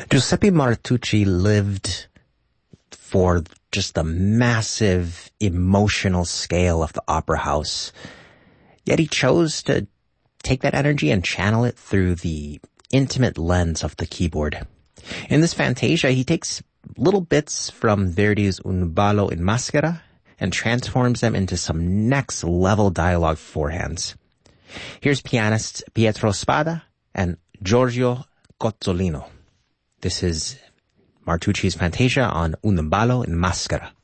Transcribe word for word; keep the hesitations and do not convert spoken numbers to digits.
Giuseppe Martucci lived for just the massive emotional scale of the opera house. Yet he chose to take that energy and channel it through the intimate lens of the keyboard. In this Fantasia, he takes little bits from Verdi's Un ballo in maschera and transforms them into some next-level dialogue forehands. Here's pianists Pietro Spada and Giorgio Cozzolino. This is Martucci's Fantasia on Un ballo in maschera.